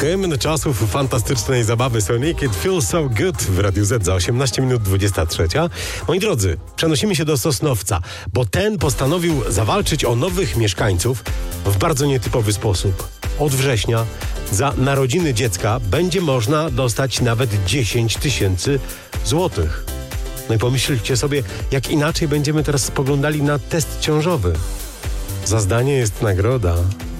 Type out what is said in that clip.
Hymn czasów fantastycznej zabawy Sonic It Feels So Good w Radiu Z za 18 minut 23. Moi drodzy, przenosimy się do Sosnowca, bo ten postanowił zawalczyć o nowych mieszkańców w bardzo nietypowy sposób. Od września za narodziny dziecka będzie można dostać nawet 10 000 złotych. No i pomyślcie sobie, jak inaczej będziemy teraz spoglądali na test ciążowy. Za zdanie jest nagroda.